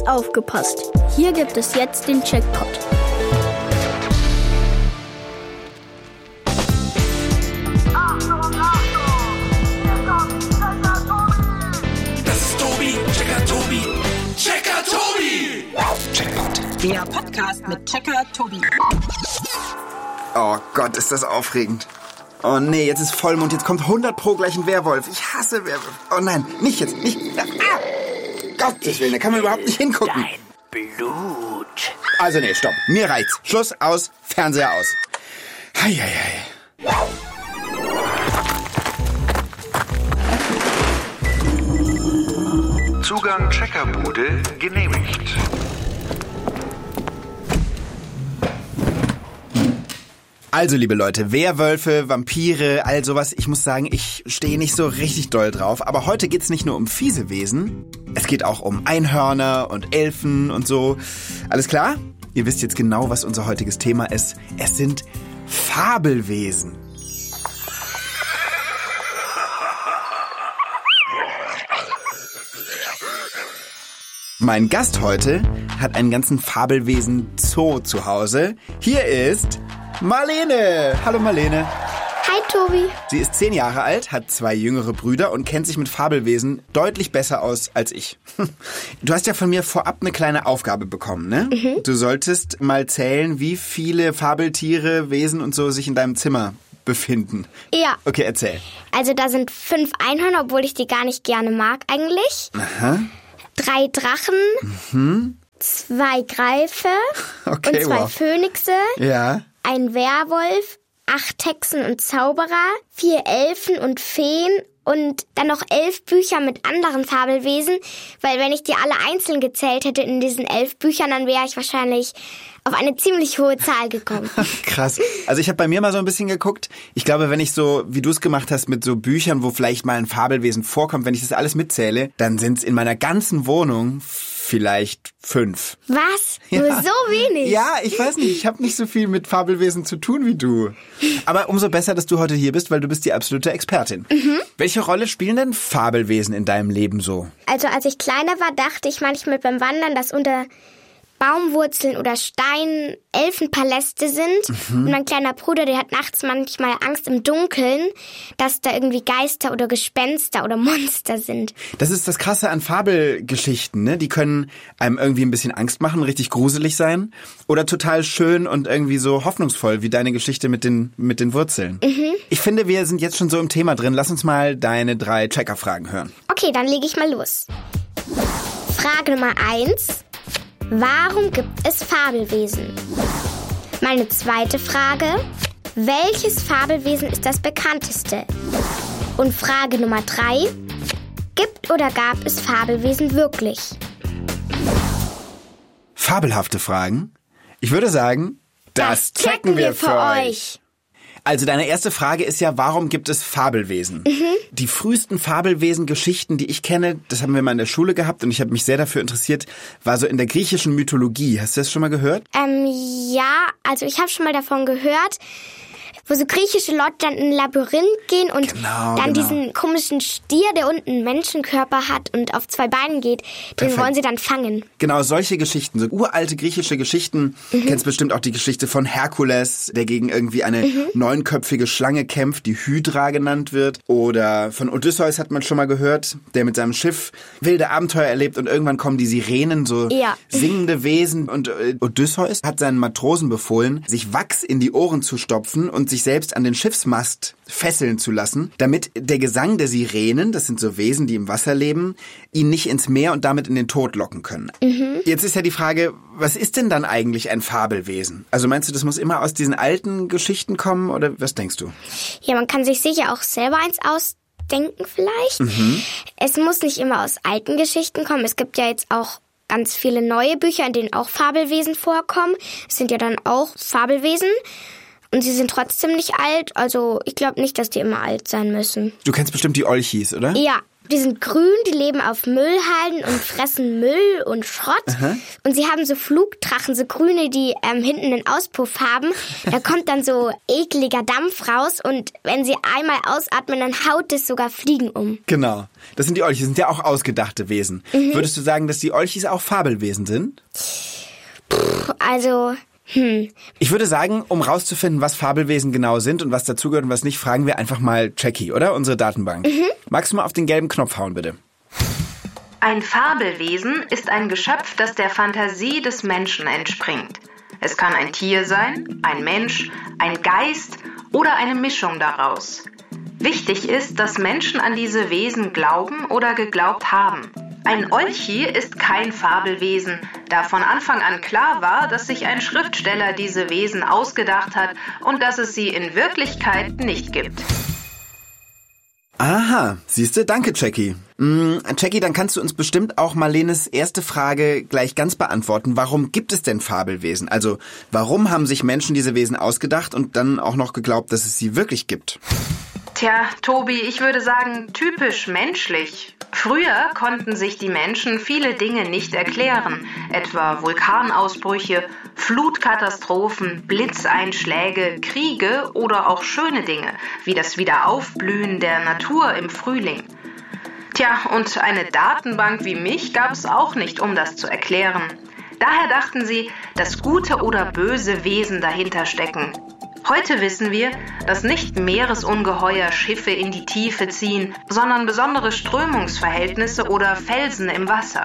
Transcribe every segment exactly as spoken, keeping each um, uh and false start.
Aufgepasst! Hier gibt es jetzt den Jackpot. Das ist Tobi, Checker Tobi, Checker Tobi! Jackpot. Der Podcast mit Checker Tobi. Oh Gott, ist das aufregend. Oh nee, jetzt ist Vollmond, jetzt kommt hundert pro gleich ein Werwolf. Ich hasse Werwolf. Oh nein, nicht jetzt, nicht. Ah! Gottes Willen, da kann man überhaupt nicht hingucken. Dein Blut. Also nee, stopp. Mir reicht's. Schluss, aus, Fernseher aus. Hei, hei, hei. Zugang Checkerbude genehmigt. Also, liebe Leute, Werwölfe, Vampire, all sowas, ich muss sagen, ich stehe nicht so richtig doll drauf. Aber heute geht's nicht nur um fiese Wesen, es geht auch um Einhörner und Elfen und so. Alles klar? Ihr wisst jetzt genau, was unser heutiges Thema ist. Es sind Fabelwesen. Mein Gast heute hat einen ganzen Fabelwesen-Zoo zu Hause. Hier ist Marlene. Hallo Marlene. Hi Tobi. Sie ist zehn Jahre alt, hat zwei jüngere Brüder und kennt sich mit Fabelwesen deutlich besser aus als ich. Du hast ja von mir vorab eine kleine Aufgabe bekommen, ne? Mhm. Du solltest mal zählen, wie viele Fabeltiere, Wesen und so sich in deinem Zimmer befinden. Ja. Okay, erzähl. Also da sind fünf Einhörner, obwohl ich die gar nicht gerne mag eigentlich. Aha. Drei Drachen. Mhm. Zwei Greife. Okay, und zwei wow. Phönixe. Ja. Ein Werwolf, acht Hexen und Zauberer, vier Elfen und Feen und dann noch elf Bücher mit anderen Fabelwesen, weil wenn ich die alle einzeln gezählt hätte in diesen elf Büchern, dann wäre ich wahrscheinlich auf eine ziemlich hohe Zahl gekommen. Krass. Also ich habe bei mir mal so ein bisschen geguckt. Ich glaube, wenn ich so, wie du es gemacht hast, mit so Büchern, wo vielleicht mal ein Fabelwesen vorkommt, wenn ich das alles mitzähle, dann sind es in meiner ganzen Wohnung vielleicht fünf. Was? Ja. Nur so wenig? Ja, ich weiß nicht. Ich habe nicht so viel mit Fabelwesen zu tun wie du. Aber umso besser, dass du heute hier bist, weil du bist die absolute Expertin. Mhm. Welche Rolle spielen denn Fabelwesen in deinem Leben so? Also als ich kleiner war, dachte ich manchmal beim Wandern, dass unter Baumwurzeln oder Steinen Elfenpaläste sind. Mhm. Und mein kleiner Bruder, der hat nachts manchmal Angst im Dunkeln, dass da irgendwie Geister oder Gespenster oder Monster sind. Das ist das Krasse an Fabelgeschichten, ne? Die können einem irgendwie ein bisschen Angst machen, richtig gruselig sein oder total schön und irgendwie so hoffnungsvoll, wie deine Geschichte mit den, mit den Wurzeln. Mhm. Ich finde, wir sind jetzt schon so im Thema drin. Lass uns mal deine drei Checker-Fragen hören. Okay, dann lege ich mal los. Frage Nummer eins. Warum gibt es Fabelwesen? Meine zweite Frage. Welches Fabelwesen ist das bekannteste? Und Frage Nummer drei. Gibt oder gab es Fabelwesen wirklich? Fabelhafte Fragen? Ich würde sagen, das, das checken wir für euch. Also deine erste Frage ist ja, warum gibt es Fabelwesen? Mhm. Die frühesten Fabelwesen-Geschichten, die ich kenne, das haben wir mal in der Schule gehabt und ich habe mich sehr dafür interessiert, war so in der griechischen Mythologie. Hast du das schon mal gehört? Ähm, ja, also ich habe schon mal davon gehört, wo so griechische Leute dann in ein Labyrinth gehen und genau, dann genau. diesen komischen Stier, der unten einen Menschenkörper hat und auf zwei Beinen geht, den Perfekt. wollen sie dann fangen. Genau, solche Geschichten, so uralte griechische Geschichten. Mhm. Kennst bestimmt auch die Geschichte von Herkules, der gegen irgendwie eine mhm. neunköpfige Schlange kämpft, die Hydra genannt wird. Oder von Odysseus hat man schon mal gehört, der mit seinem Schiff wilde Abenteuer erlebt und irgendwann kommen die Sirenen, so ja. singende Wesen. Und Odysseus hat seinen Matrosen befohlen, sich Wachs in die Ohren zu stopfen und sich selbst an den Schiffsmast fesseln zu lassen, damit der Gesang der Sirenen, das sind so Wesen, die im Wasser leben, ihn nicht ins Meer und damit in den Tod locken können. Mhm. Jetzt ist ja die Frage, was ist denn dann eigentlich ein Fabelwesen? Also meinst du, das muss immer aus diesen alten Geschichten kommen oder was denkst du? Ja, man kann sich sicher auch selber eins ausdenken vielleicht. Mhm. Es muss nicht immer aus alten Geschichten kommen. Es gibt ja jetzt auch ganz viele neue Bücher, in denen auch Fabelwesen vorkommen. Es sind ja dann auch Fabelwesen. Und sie sind trotzdem nicht alt, also ich glaube nicht, dass die immer alt sein müssen. Du kennst bestimmt die Olchis, oder? Ja. Die sind grün, die leben auf Müllhalden und fressen Müll und Schrott. Aha. Und sie haben so Flugdrachen, so grüne, die ähm, hinten einen Auspuff haben. Da kommt dann so ekliger Dampf raus und wenn sie einmal ausatmen, dann haut es sogar Fliegen um. Genau. Das sind die Olchis, sind ja auch ausgedachte Wesen. Mhm. Würdest du sagen, dass die Olchis auch Fabelwesen sind? Puh, also... Hm. Ich würde sagen, um rauszufinden, was Fabelwesen genau sind und was dazugehört und was nicht, fragen wir einfach mal Jackie, oder? Unsere Datenbank. Mhm. Magst du mal auf den gelben Knopf hauen, bitte? Ein Fabelwesen ist ein Geschöpf, das der Fantasie des Menschen entspringt. Es kann ein Tier sein, ein Mensch, ein Geist oder eine Mischung daraus. Wichtig ist, dass Menschen an diese Wesen glauben oder geglaubt haben. Ein Olchi ist kein Fabelwesen, da von Anfang an klar war, dass sich ein Schriftsteller diese Wesen ausgedacht hat und dass es sie in Wirklichkeit nicht gibt. Aha, siehste, danke Jackie. Mm, Jackie, dann kannst du uns bestimmt auch Marlenes erste Frage gleich ganz beantworten. Warum gibt es denn Fabelwesen? Also, warum haben sich Menschen diese Wesen ausgedacht und dann auch noch geglaubt, dass es sie wirklich gibt? Tja, Tobi, ich würde sagen, typisch menschlich. Früher konnten sich die Menschen viele Dinge nicht erklären, etwa Vulkanausbrüche, Flutkatastrophen, Blitzeinschläge, Kriege oder auch schöne Dinge, wie das Wiederaufblühen der Natur im Frühling. Tja, und eine Datenbank wie mich gab es auch nicht, um das zu erklären. Daher dachten sie, dass gute oder böse Wesen dahinter stecken. Heute wissen wir, dass nicht Meeresungeheuer Schiffe in die Tiefe ziehen, sondern besondere Strömungsverhältnisse oder Felsen im Wasser.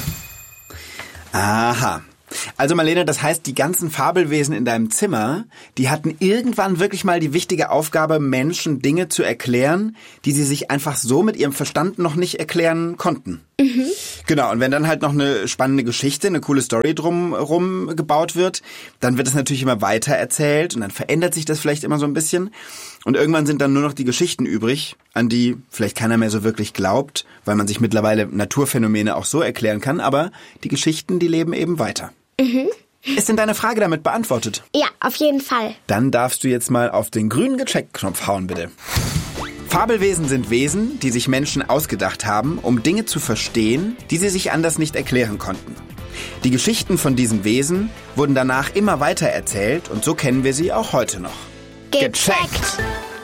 Aha. Also Marlene, das heißt, die ganzen Fabelwesen in deinem Zimmer, die hatten irgendwann wirklich mal die wichtige Aufgabe, Menschen Dinge zu erklären, die sie sich einfach so mit ihrem Verstand noch nicht erklären konnten. Mhm. Genau, und wenn dann halt noch eine spannende Geschichte, eine coole Story drumherum gebaut wird, dann wird es natürlich immer weiter erzählt und dann verändert sich das vielleicht immer so ein bisschen. Und irgendwann sind dann nur noch die Geschichten übrig, an die vielleicht keiner mehr so wirklich glaubt, weil man sich mittlerweile Naturphänomene auch so erklären kann, aber die Geschichten, die leben eben weiter. Mhm. Ist denn deine Frage damit beantwortet? Ja, auf jeden Fall. Dann darfst du jetzt mal auf den grünen Gecheckt-Knopf hauen, bitte. Fabelwesen sind Wesen, die sich Menschen ausgedacht haben, um Dinge zu verstehen, die sie sich anders nicht erklären konnten. Die Geschichten von diesen Wesen wurden danach immer weiter erzählt und so kennen wir sie auch heute noch. Gecheckt!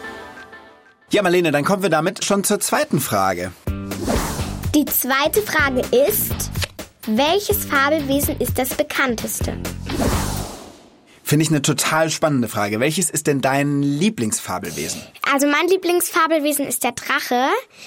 Ja, Marlene, dann kommen wir damit schon zur zweiten Frage. Die zweite Frage ist, welches Fabelwesen ist das bekannteste? Finde ich eine total spannende Frage. Welches ist denn dein Lieblingsfabelwesen? Also mein Lieblingsfabelwesen ist der Drache,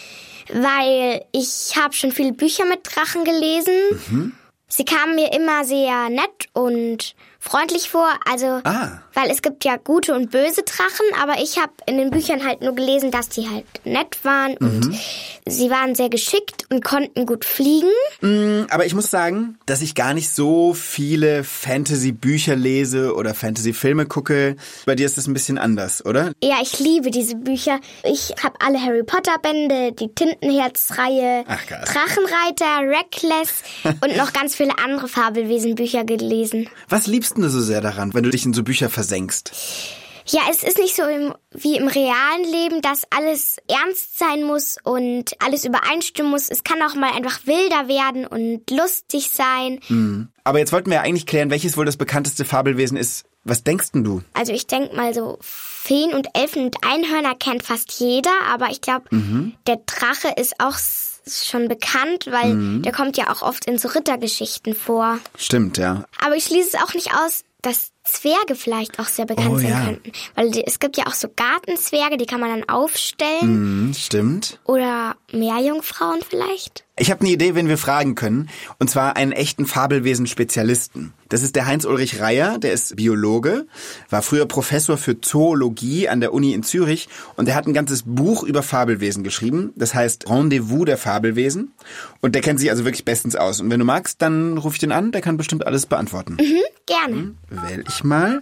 weil ich habe schon viele Bücher mit Drachen gelesen. Mhm. Sie kamen mir immer sehr nett und freundlich vor, also ah. weil es gibt ja gute und böse Drachen, aber ich habe in den Büchern halt nur gelesen, dass die halt nett waren mhm. und sie waren sehr geschickt und konnten gut fliegen. Mm, aber ich muss sagen, dass ich gar nicht so viele Fantasy-Bücher lese oder Fantasy-Filme gucke. Bei dir ist das ein bisschen anders, oder? Ja, ich liebe diese Bücher. Ich habe alle Harry Potter-Bände, die Tintenherz-Reihe, Drachenreiter, Reckless und noch ganz viele andere Fabelwesen-Bücher gelesen. Was liebst du so sehr daran, wenn du dich in so Bücher versenkst? Ja, es ist nicht so im, wie im realen Leben, dass alles ernst sein muss und alles übereinstimmen muss. Es kann auch mal einfach wilder werden und lustig sein. Mhm. Aber jetzt wollten wir ja eigentlich klären, welches wohl das bekannteste Fabelwesen ist. Was denkst denn du? Also ich denke mal so, Feen und Elfen und Einhörner kennt fast jeder, aber ich glaube, mhm. der Drache ist auch schon bekannt, weil mhm. der kommt ja auch oft in so Rittergeschichten vor. Stimmt, ja. Aber ich schließe es auch nicht aus, dass Zwerge vielleicht auch sehr bekannt oh, sein ja. könnten. Weil die, es gibt ja auch so Gartenzwerge, die kann man dann aufstellen. Mhm, stimmt. Oder Meerjungfrauen vielleicht. Ich habe eine Idee, wen wir fragen können. Und zwar einen echten Fabelwesen-Spezialisten. Das ist der Heinz-Ulrich Reyer, der ist Biologe, war früher Professor für Zoologie an der Uni in Zürich und der hat ein ganzes Buch über Fabelwesen geschrieben. Das heißt Rendezvous der Fabelwesen. Und der kennt sich also wirklich bestens aus. Und wenn du magst, dann ruf ich den an, der kann bestimmt alles beantworten. Mhm, gerne. Hm, wähl ich mal.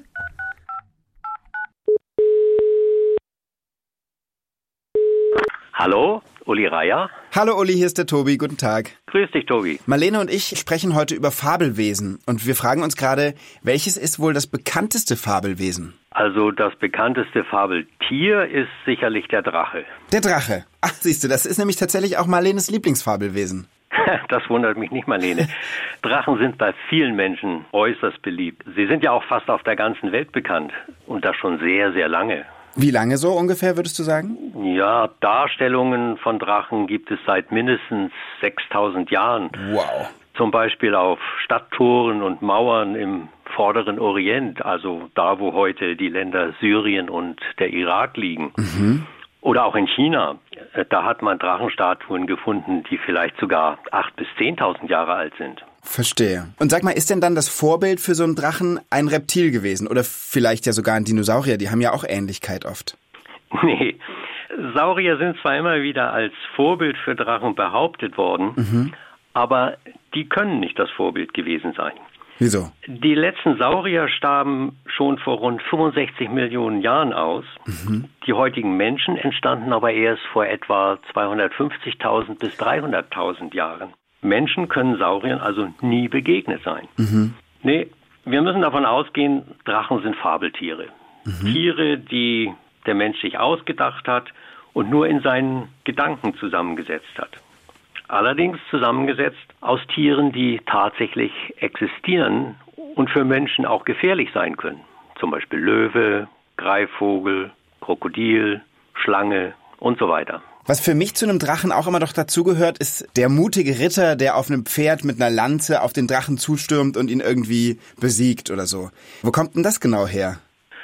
Hallo, Uli Reyer. Hallo Uli, hier ist der Tobi. Guten Tag. Grüß dich, Tobi. Marlene und ich sprechen heute über Fabelwesen und wir fragen uns gerade, welches ist wohl das bekannteste Fabelwesen? Also das bekannteste Fabeltier ist sicherlich der Drache. Der Drache. Ach, siehst du, das ist nämlich tatsächlich auch Marlenes Lieblingsfabelwesen. Das wundert mich nicht, Marlene. Drachen sind bei vielen Menschen äußerst beliebt. Sie sind ja auch fast auf der ganzen Welt bekannt. Und das schon sehr, sehr lange. Wie lange so ungefähr, würdest du sagen? Ja, Darstellungen von Drachen gibt es seit mindestens sechstausend Jahren. Wow. Zum Beispiel auf Stadttoren und Mauern im vorderen Orient, also da, wo heute die Länder Syrien und der Irak liegen. Mhm. Oder auch in China. Da hat man Drachenstatuen gefunden, die vielleicht sogar achttausend bis zehntausend Jahre alt sind. Verstehe. Und sag mal, ist denn dann das Vorbild für so einen Drachen ein Reptil gewesen? Oder vielleicht ja sogar ein Dinosaurier? Die haben ja auch Ähnlichkeit oft. Nee, Saurier sind zwar immer wieder als Vorbild für Drachen behauptet worden, mhm. aber die können nicht das Vorbild gewesen sein. Wieso? Die letzten Saurier starben schon vor rund fünfundsechzig Millionen Jahren aus. Mhm. Die heutigen Menschen entstanden aber erst vor etwa zweihundertfünfzigtausend bis dreihunderttausend Jahren. Menschen können Sauriern also nie begegnet sein. Mhm. Nee, wir müssen davon ausgehen, Drachen sind Fabeltiere. Mhm. Tiere, die der Mensch sich ausgedacht hat und nur in seinen Gedanken zusammengesetzt hat. Allerdings zusammengesetzt aus Tieren, die tatsächlich existieren und für Menschen auch gefährlich sein können. Zum Beispiel Löwe, Greifvogel, Krokodil, Schlange und so weiter. Was für mich zu einem Drachen auch immer doch dazugehört, ist der mutige Ritter, der auf einem Pferd mit einer Lanze auf den Drachen zustürmt und ihn irgendwie besiegt oder so. Wo kommt denn das genau her?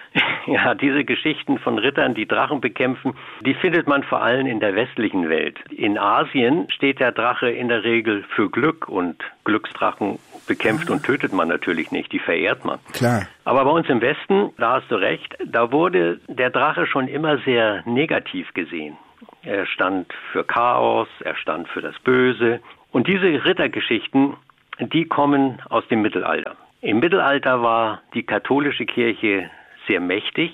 Ja, diese Geschichten von Rittern, die Drachen bekämpfen, die findet man vor allem in der westlichen Welt. In Asien steht der Drache in der Regel für Glück und Glücksdrachen bekämpft und tötet man natürlich nicht, die verehrt man. Klar. Aber bei uns im Westen, da hast du recht, da wurde der Drache schon immer sehr negativ gesehen. Er stand für Chaos, er stand für das Böse. Und diese Rittergeschichten, die kommen aus dem Mittelalter. Im Mittelalter war die katholische Kirche sehr mächtig.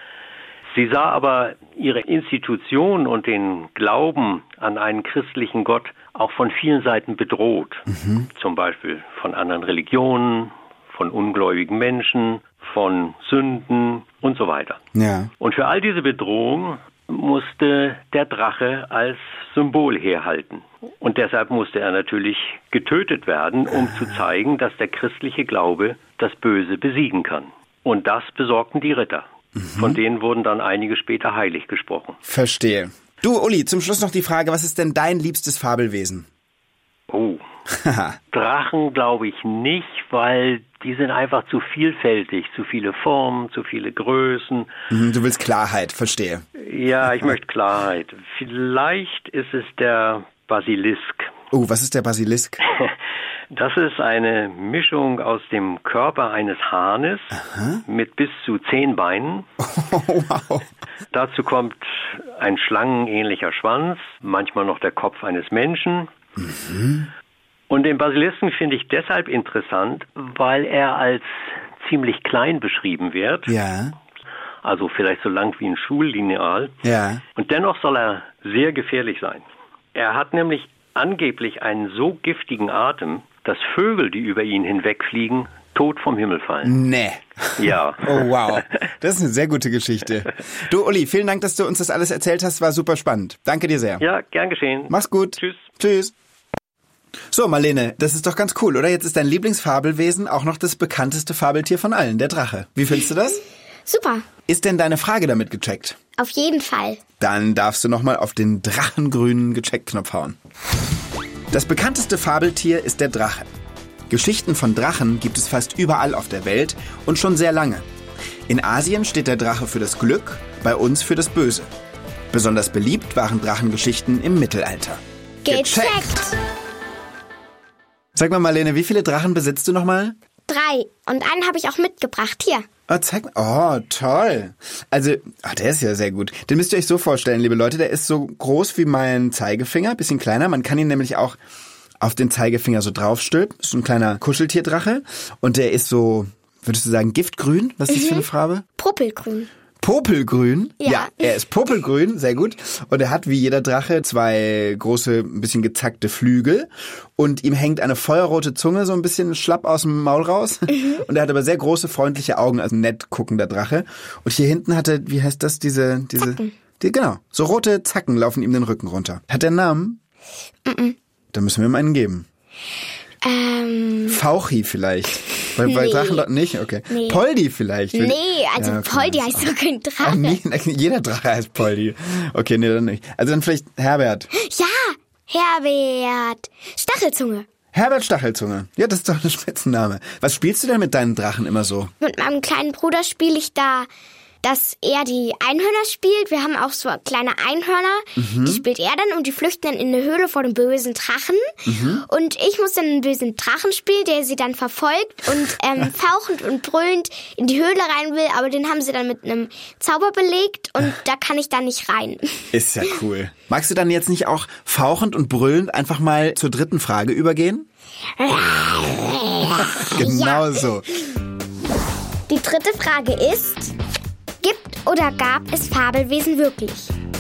Sie sah aber ihre Institution und den Glauben an einen christlichen Gott auch von vielen Seiten bedroht. Mhm. Zum Beispiel von anderen Religionen, von ungläubigen Menschen, von Sünden und so weiter. Ja. Und für all diese Bedrohungen musste der Drache als Symbol herhalten. Und deshalb musste er natürlich getötet werden, um zu zeigen, dass der christliche Glaube das Böse besiegen kann. Und das besorgten die Ritter. Mhm. Von denen wurden dann einige später heilig gesprochen. Verstehe. Du, Uli, zum Schluss noch die Frage, was ist denn dein liebstes Fabelwesen? Oh, Drachen glaube ich nicht, weil die sind einfach zu vielfältig, zu viele Formen, zu viele Größen. Mhm, du willst Klarheit, verstehe. Ja, ich möchte Klarheit. Vielleicht ist es der Basilisk. Oh, was ist der Basilisk? Das ist eine Mischung aus dem Körper eines Hahnes Aha. mit bis zu zehn Beinen. Oh, wow. Dazu kommt ein schlangenähnlicher Schwanz, manchmal noch der Kopf eines Menschen. Mhm. Und den Basilisken finde ich deshalb interessant, weil er als ziemlich klein beschrieben wird. Ja. Also vielleicht so lang wie ein Schullineal. Ja. Und dennoch soll er sehr gefährlich sein. Er hat nämlich angeblich einen so giftigen Atem, dass Vögel, die über ihn hinwegfliegen, tot vom Himmel fallen. Nee. Ja. Oh, wow. Das ist eine sehr gute Geschichte. Du, Uli, vielen Dank, dass du uns das alles erzählt hast. War super spannend. Danke dir sehr. Ja, gern geschehen. Mach's gut. Tschüss. Tschüss. So, Marlene, das ist doch ganz cool, oder? Jetzt ist dein Lieblingsfabelwesen auch noch das bekannteste Fabeltier von allen, der Drache. Wie findest du das? Super. Ist denn deine Frage damit gecheckt? Auf jeden Fall. Dann darfst du nochmal auf den drachengrünen Gecheckt-Knopf hauen. Das bekannteste Fabeltier ist der Drache. Geschichten von Drachen gibt es fast überall auf der Welt und schon sehr lange. In Asien steht der Drache für das Glück, bei uns für das Böse. Besonders beliebt waren Drachengeschichten im Mittelalter. Gecheckt! Sag mal, Marlene, wie viele Drachen besitzt du nochmal? Drei. Und einen habe ich auch mitgebracht. Hier. Oh, zeig mal. Oh, toll. Also, oh, der ist ja sehr gut. Den müsst ihr euch so vorstellen, liebe Leute, der ist so groß wie mein Zeigefinger, bisschen kleiner. Man kann ihn nämlich auch auf den Zeigefinger so draufstülpen. Ist so ein kleiner Kuscheltierdrache. Und der ist so, würdest du sagen, giftgrün? Was ist das mhm. für eine Farbe? Purpelgrün. Popelgrün? Ja. Er ist popelgrün, sehr gut. Und er hat wie jeder Drache zwei große, ein bisschen gezackte Flügel. Und ihm hängt eine feuerrote Zunge so ein bisschen schlapp aus dem Maul raus. Mhm. Und er hat aber sehr große, freundliche Augen, also nett guckender Drache. Und hier hinten hat er, wie heißt das, diese... diese Zacken. Die, genau, so rote Zacken laufen ihm den Rücken runter. Hat er einen Namen? Mhm. Dann müssen wir ihm einen geben. Ähm... Fauchi vielleicht. Weil, weil Nee. Drachen nicht? Okay. Nee. Poldi vielleicht. Nee, also Ja, okay. Poldi heißt doch kein Drache. Ah, nee, jeder Drache heißt Poldi. Okay, nee, dann nicht. Also dann vielleicht Herbert. Ja, Herbert. Stachelzunge. Herbert Stachelzunge. Ja, das ist doch ein Spitzenname. Was spielst du denn mit deinen Drachen immer so? Mit meinem kleinen Bruder spiele ich da, dass er die Einhörner spielt. Wir haben auch so kleine Einhörner. Mhm. Die spielt er dann und die flüchten dann in eine Höhle vor dem bösen Drachen. Mhm. Und ich muss dann einen bösen Drachen spielen, der sie dann verfolgt und ähm, fauchend und brüllend in die Höhle rein will. Aber den haben sie dann mit einem Zauber belegt und da kann ich dann nicht rein. Ist ja cool. Magst du dann jetzt nicht auch fauchend und brüllend einfach mal zur dritten Frage übergehen? Genau Ja. so. Die dritte Frage ist... Gibt oder gab es Fabelwesen wirklich?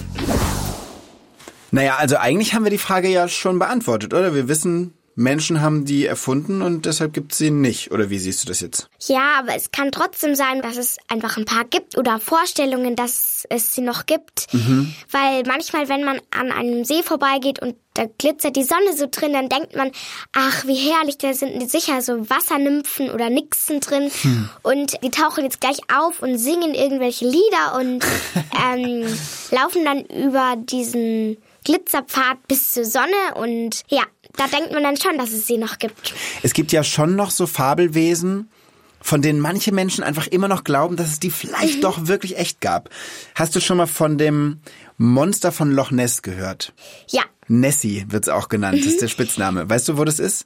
Naja, also eigentlich haben wir die Frage ja schon beantwortet, oder? Wir wissen, Menschen haben die erfunden und deshalb gibt es sie nicht. Oder wie siehst du das jetzt? Ja, aber es kann trotzdem sein, dass es einfach ein paar gibt oder Vorstellungen, dass es sie noch gibt. Mhm. Weil manchmal, wenn man an einem See vorbeigeht und da glitzert die Sonne so drin, dann denkt man, ach, wie herrlich, da sind sicher so Wassernymphen oder Nixen drin. Hm. Und die tauchen jetzt gleich auf und singen irgendwelche Lieder und ähm, laufen dann über diesen Glitzerpfad bis zur Sonne. Und ja, da denkt man dann schon, dass es sie noch gibt. Es gibt ja schon noch so Fabelwesen, von denen manche Menschen einfach immer noch glauben, dass es die vielleicht mhm. doch wirklich echt gab. Hast du schon mal von dem Monster von Loch Ness gehört? Ja. Nessie wird's auch genannt, Mhm. das ist der Spitzname. Weißt du, wo das ist?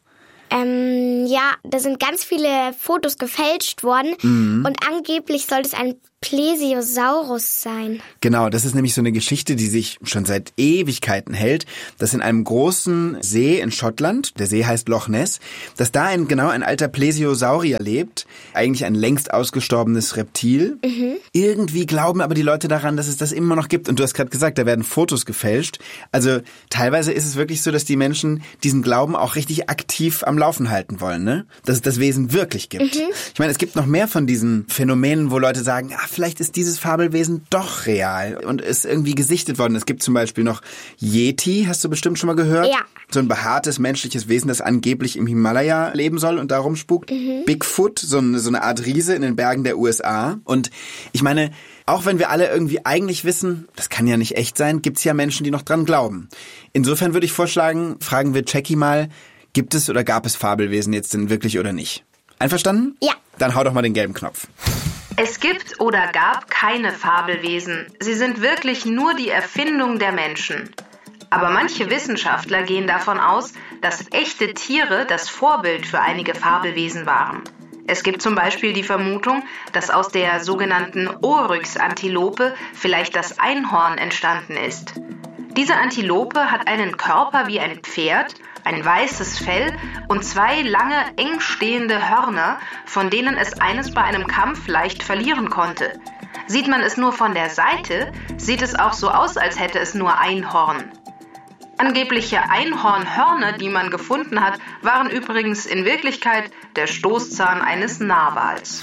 Ähm, ja, da sind ganz viele Fotos gefälscht worden mhm. und angeblich soll es ein Plesiosaurus sein. Genau, das ist nämlich so eine Geschichte, die sich schon seit Ewigkeiten hält, dass in einem großen See in Schottland, der See heißt Loch Ness, dass da ein genau ein alter Plesiosaurier lebt, eigentlich ein längst ausgestorbenes Reptil. Mhm. Irgendwie glauben aber die Leute daran, dass es das immer noch gibt. Und du hast gerade gesagt, da werden Fotos gefälscht. Also teilweise ist es wirklich so, dass die Menschen diesen Glauben auch richtig aktiv am Laufen halten wollen, ne? Dass es das Wesen wirklich gibt. Mhm. Ich meine, es gibt noch mehr von diesen Phänomenen, wo Leute sagen, ah, vielleicht ist dieses Fabelwesen doch real und ist irgendwie gesichtet worden. Es gibt zum Beispiel noch Yeti, hast du bestimmt schon mal gehört? Ja. So ein behaartes menschliches Wesen, das angeblich im Himalaya leben soll und da rumspukt. Mhm. Bigfoot, so eine, so eine Art Riese in den Bergen der U S A. Und ich meine, auch wenn wir alle irgendwie eigentlich wissen, das kann ja nicht echt sein, gibt's ja Menschen, die noch dran glauben. Insofern würde ich vorschlagen, fragen wir Jackie mal, gibt es oder gab es Fabelwesen jetzt denn wirklich oder nicht? Einverstanden? Ja. Dann hau doch mal den gelben Knopf. Es gibt oder gab keine Fabelwesen. Sie sind wirklich nur die Erfindung der Menschen. Aber manche Wissenschaftler gehen davon aus, dass echte Tiere das Vorbild für einige Fabelwesen waren. Es gibt zum Beispiel die Vermutung, dass aus der sogenannten Oryx-Antilope vielleicht das Einhorn entstanden ist. Diese Antilope hat einen Körper wie ein Pferd, ein weißes Fell und zwei lange, eng stehende Hörner, von denen es eines bei einem Kampf leicht verlieren konnte. Sieht man es nur von der Seite, sieht es auch so aus, als hätte es nur ein Horn. Angebliche Einhornhörner, die man gefunden hat, waren übrigens in Wirklichkeit der Stoßzahn eines Narwals.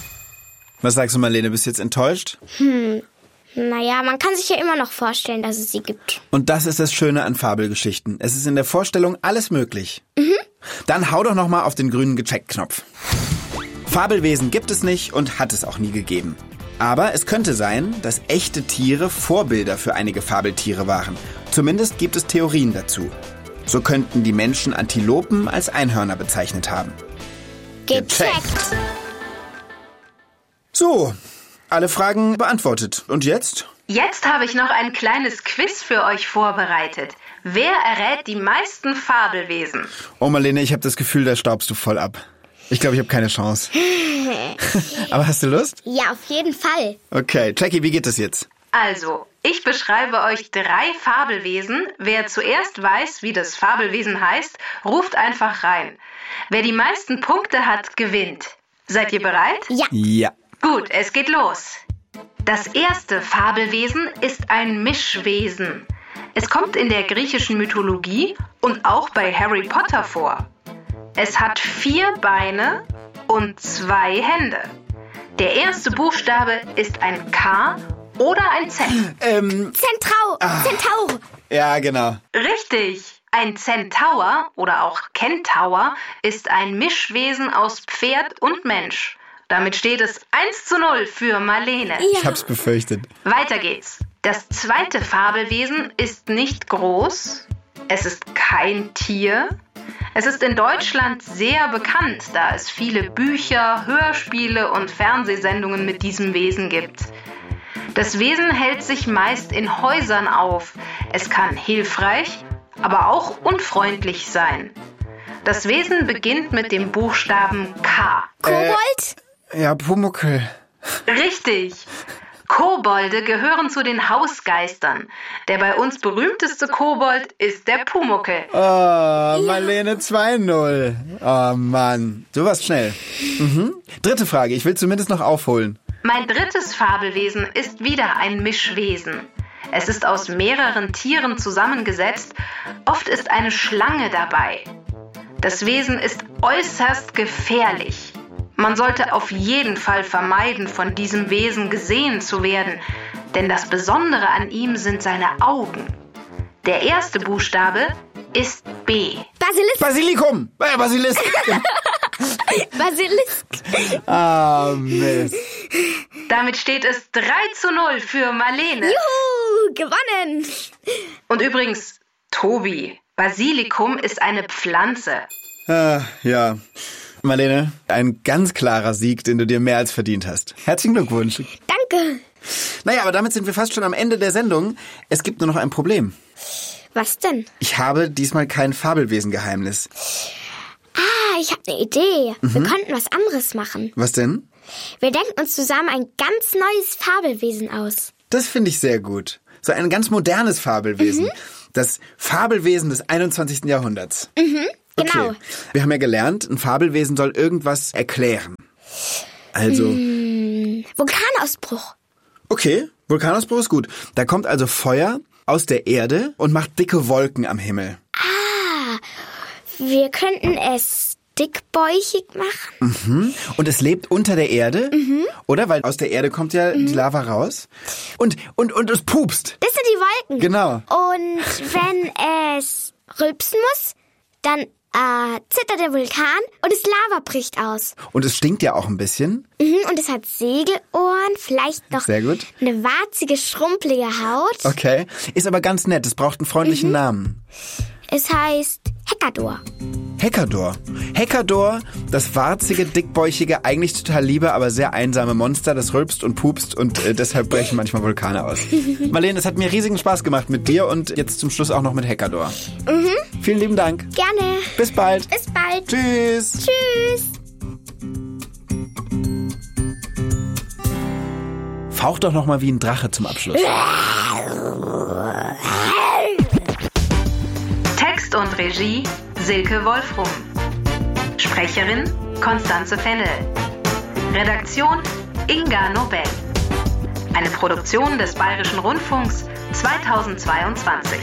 Was sagst du, Marlene, bist du jetzt enttäuscht? Hm. Naja, man kann sich ja immer noch vorstellen, dass es sie gibt. Und das ist das Schöne an Fabelgeschichten. Es ist in der Vorstellung alles möglich. Mhm. Dann hau doch nochmal auf den grünen Gecheckt-Knopf. Fabelwesen gibt es nicht und hat es auch nie gegeben. Aber es könnte sein, dass echte Tiere Vorbilder für einige Fabeltiere waren. Zumindest gibt es Theorien dazu. So könnten die Menschen Antilopen als Einhörner bezeichnet haben. Gecheckt! So, alle Fragen beantwortet. Und jetzt? Jetzt habe ich noch ein kleines Quiz für euch vorbereitet. Wer errät die meisten Fabelwesen? Oh Marlene, ich habe das Gefühl, da staubst du voll ab. Ich glaube, ich habe keine Chance. Aber hast du Lust? Ja, auf jeden Fall. Okay, Jackie, wie geht das jetzt? Also, ich beschreibe euch drei Fabelwesen. Wer zuerst weiß, wie das Fabelwesen heißt, ruft einfach rein. Wer die meisten Punkte hat, gewinnt. Seid ihr bereit? Ja. Ja. Gut, es geht los. Das erste Fabelwesen ist ein Mischwesen. Es kommt in der griechischen Mythologie und auch bei Harry Potter vor. Es hat vier Beine und zwei Hände. Der erste Buchstabe ist ein K oder ein Z. Ähm, Zentrau, Ah. Zentaur. ja, genau. Richtig. Ein Zentaur oder auch Kentaur ist ein Mischwesen aus Pferd und Mensch. Damit steht es eins zu null für Marlene. Ich hab's befürchtet. Weiter geht's. Das zweite Fabelwesen ist nicht groß. Es ist kein Tier. Es ist in Deutschland sehr bekannt, da es viele Bücher, Hörspiele und Fernsehsendungen mit diesem Wesen gibt. Das Wesen hält sich meist in Häusern auf. Es kann hilfreich, aber auch unfreundlich sein. Das Wesen beginnt mit dem Buchstaben K. Kobold? Ja, Pumuckl. Richtig. Kobolde gehören zu den Hausgeistern. Der bei uns berühmteste Kobold ist der Pumuckl. Oh, Marlene zwei null. Oh, Mann. Du warst schnell. Mhm. Dritte Frage. Ich will zumindest noch aufholen. Mein drittes Fabelwesen ist wieder ein Mischwesen. Es ist aus mehreren Tieren zusammengesetzt. Oft ist eine Schlange dabei. Das Wesen ist äußerst gefährlich. Man sollte auf jeden Fall vermeiden, von diesem Wesen gesehen zu werden, denn das Besondere an ihm sind seine Augen. Der erste Buchstabe ist B. Basilisk. Basilikum. Äh, Basilisk. Basilisk. Ah, Mist. Damit steht es drei zu null für Marlene. Juhu, gewonnen. Und übrigens, Tobi, Basilikum ist eine Pflanze. Ah, ja. Marlene, ein ganz klarer Sieg, den du dir mehr als verdient hast. Herzlichen Glückwunsch. Danke. Naja, aber damit sind wir fast schon am Ende der Sendung. Es gibt nur noch ein Problem. Was denn? Ich habe diesmal kein Fabelwesen-Geheimnis. Ah, ich habe eine Idee. Mhm. Wir könnten was anderes machen. Was denn? Wir denken uns zusammen ein ganz neues Fabelwesen aus. Das finde ich sehr gut. So ein ganz modernes Fabelwesen. Mhm. Das Fabelwesen des einundzwanzigsten Jahrhunderts. Mhm, genau. Okay. Wir haben ja gelernt, ein Fabelwesen soll irgendwas erklären. Also, Hm, Vulkanausbruch. okay, Vulkanausbruch ist gut. Da kommt also Feuer aus der Erde und macht dicke Wolken am Himmel. Ah, wir könnten es dickbäuchig machen. Mhm. Und es lebt unter der Erde, Mhm. oder? Weil aus der Erde kommt ja die Lava raus. Und, und, und es pupst. Das sind die Wolken. Genau. Und wenn es rülpsen muss, dann äh, zittert der Vulkan und das Lava bricht aus. Und es stinkt ja auch ein bisschen. Mhm, und es hat Segelohren, vielleicht noch Sehr gut. eine warzige, schrumpelige Haut. Okay. Ist aber ganz nett. Es braucht einen freundlichen Mhm. Namen. Es heißt Hekador. Hekador. Hekador, das warzige, dickbäuchige, eigentlich total liebe, aber sehr einsame Monster, das rülpst und pupst und äh, deshalb brechen manchmal Vulkane aus. Marlene, es hat mir riesigen Spaß gemacht mit dir und jetzt zum Schluss auch noch mit Hekador. Mhm. Vielen lieben Dank. Gerne. Bis bald. Bis bald. Tschüss. Tschüss. Fauch doch noch mal wie ein Drache zum Abschluss. Text und Regie Silke Wolfrum. Sprecherin Konstanze Fennel. Redaktion Inga Nobel. Eine Produktion des Bayerischen Rundfunks zweitausendzweiundzwanzig.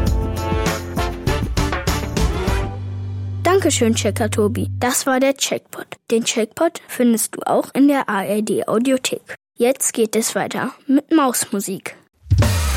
Dankeschön, Checker Tobi. Das war der Checkpot. Den Checkpot findest du auch in der A R D Audiothek. Jetzt geht es weiter mit Mausmusik.